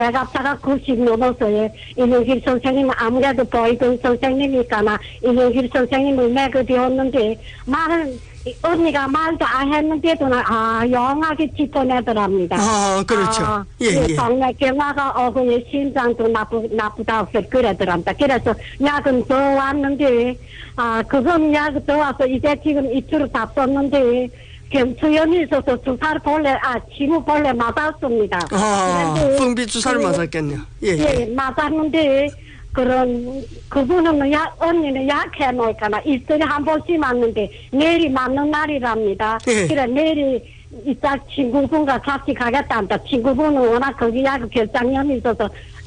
배갑차가 90 넘었어요. 이명길 선생님은 아무래도 보이던 선생님이니까 이명길 선생님을 매겨되었는데 언니가 말도 안 했는데도 영하게 짚어내더랍니다. 그렇죠. 예. 동네 경화가 오고 심장도 나쁘다고 그러더랍니다. 그래서 약은 더 왔는데 그건 약 더 와서 이제 지금 이틀을 다 썼는데 경투염이 있어서 침을 본래 맞았습니다. 풍비 주사를 맞았겠네요. 예. 맞았는데 그분은 언니는 약해 놓을까나 이틀에 한 번씩 맞는데 내일이 맞는 날이랍니다. 예. 그래 내일이 이따 친구분과 같이 가겠다는데 친구분은 워낙 거기 약 결장염이 있어서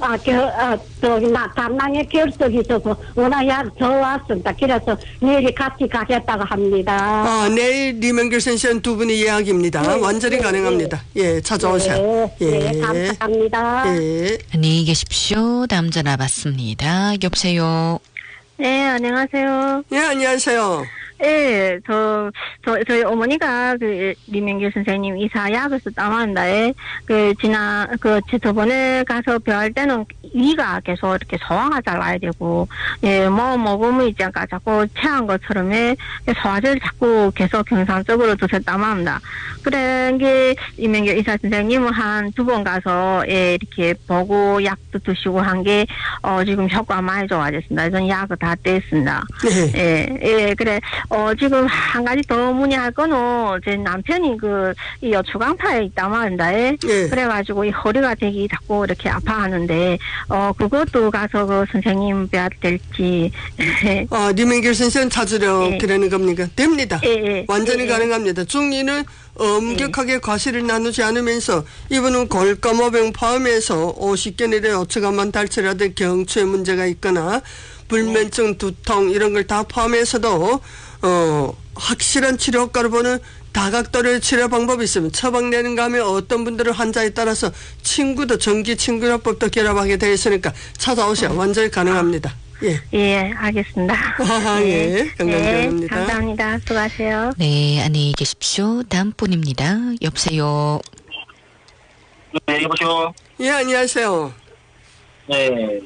담낭에 결석이 있어서 워낙 약 더 왔습니다. 그래서 내일이 같이 가겠다고 합니다. 내일 리명길 선생 두 분이 예약입니다. 완전히 가능합니다. 예, 찾아오세요. 네, 감사합니다. 예. 안녕히 계십시오. 다음 전화 받습니다. 여보세요. 네, 안녕하세요. 예, 안녕하세요. 예, 저희 어머니가 리명길 선생님 이사약을 썼다는데, 저번에 가서 벼할 때는 위가 계속 이렇게 소화가 잘 나야 되고, 먹으면 이제 자꾸 체한 것처럼 소화제를 자꾸 계속 경상적으로 드셨다고 합니다. 그래, 리명길 이사 선생님은 한 2번 가서, 이렇게 보고 약도 드시고 한 게, 지금 효과 많이 좋아졌습니다. 저는 약을 다 뗐습니다. 그래. 지금 한 가지 더 문의할 거는 제 남편이 이 여추강파에 있단 말인데, 그래가지고 이 허리가 되게 자꾸 이렇게 아파하는데, 그것도 가서 선생님 뵈야 될지. 리명길 선생 찾으려 그러는 겁니까? 됩니다. 완전히 가능합니다. 중이는 엄격하게 과실을 나누지 않으면서 이분은 골감호병 포함해서 50개 내래 어처간만 달치라든 경추에 문제가 있거나 불면증, 두통 이런 걸 다 포함해서도 확실한 치료 효과를 보는 다각도를 치료 방법이 있으면 처방내는가 하면 어떤 분들은 환자에 따라서 전기 친구요법도 결합하게 되어 있으니까 찾아오세요. 완전히 가능합니다. 예, 알겠습니다. 예, 건강병입니다. 감사합니다. 수고하세요. 네, 안녕히 계십시오. 다음 분입니다. 여보세요. 네, 여보세요. 예, 안녕하세요. 네,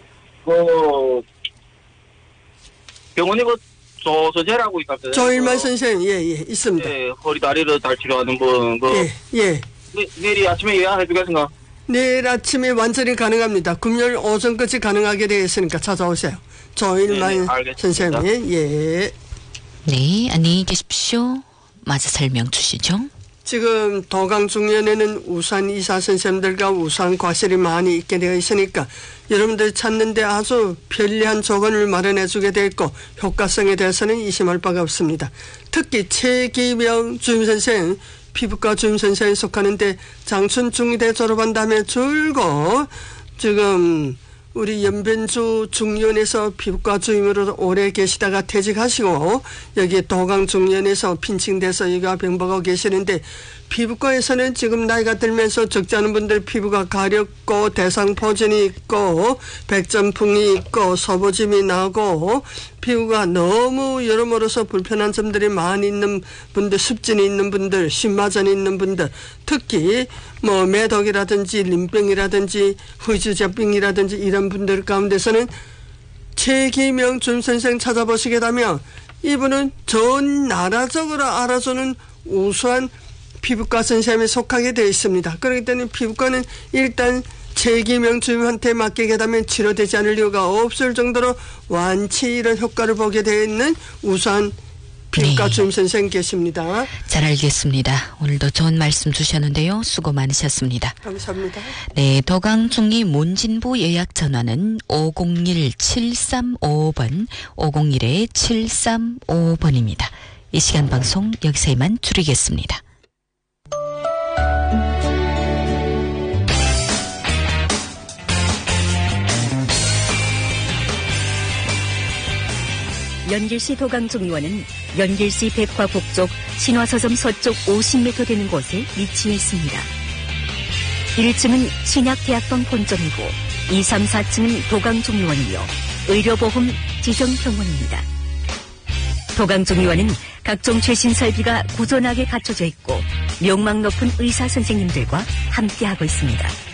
병원에 조서재라고 있었어요. 조일만 선생님, 예, 있습니다. 네, 허리 다리를 잘 치료하는 분, 내일 아침에 예약해주겠습니까? 내일 아침에 완전히 가능합니다. 금요일 오전까지 가능하게 되어 있으니까 찾아오세요. 조일만 선생님, 예. 네, 안녕히 계십시오. 마저 설명 주시죠. 지금 도강 중년에는 우산 의사 선생님들과 우산 과실이 많이 있게 되어 있으니까 여러분들이 찾는데 아주 편리한 조건을 마련해 주게 돼 있고 효과성에 대해서는 의심할 바가 없습니다. 특히 최기명 주임선생, 피부과 주임선생에 속하는데 장춘 중의대 졸업한 다음에 줄곧 지금 우리 연변주 중년에서 피부과 주임으로 오래 계시다가 퇴직하시고 여기 도강 중년에서 핀칭돼서 여기가 병보고 계시는데 피부과에서는 지금 나이가 들면서 적지 않은 분들 피부가 가렵고 대상포진이 있고 백점풍이 있고 소보짐이 나고 피부가 너무 여러모로서 불편한 점들이 많이 있는 분들, 습진이 있는 분들, 신마전이 있는 분들, 특히 매독이라든지 림병이라든지 후지자병이라든지 이런 분들 가운데서는 최기명 주임선생 찾아보시게 되면 이분은 전 나라적으로 알아주는 우수한 피부과 선생님에 속하게 되어 있습니다. 그렇기 때문에 피부과는 일단 최기명 주임한테 맡기게 되면 치료되지 않을 이유가 없을 정도로 완치 이런 효과를 보게 되어 있는 우수한 피부과 주임 선생님 계십니다. 잘 알겠습니다. 오늘도 좋은 말씀 주셨는데요. 수고 많으셨습니다. 감사합니다. 네, 도강중리 문진부 예약 전화는 501-7355번, 501-7355번입니다. 이 시간 방송 여기서 이만 줄이겠습니다. 연길시 도강중의원은 연길시 백화 북쪽 신화서점 서쪽 50m 되는 곳에 위치해 있습니다. 1층은 신약대학병 본점이고 2, 3, 4층은 도강중의원이며 의료보험 지정병원입니다. 도강중의원은 각종 최신 설비가 구전하게 갖춰져 있고 명망 높은 의사 선생님들과 함께하고 있습니다.